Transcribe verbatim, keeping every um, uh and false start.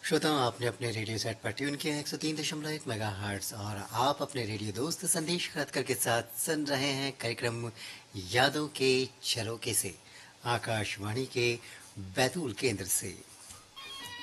श्रोताओं, आपने अपने रेडियो सेट पर ट्यून किया एक सौ तीन दशमलव एक मेगा हर्ट्स और आप अपने रेडियो दोस्त संदेश खतकर के साथ सुन रहे हैं कार्यक्रम यादों के झरोके से आकाशवाणी के बैतूल केंद्र से।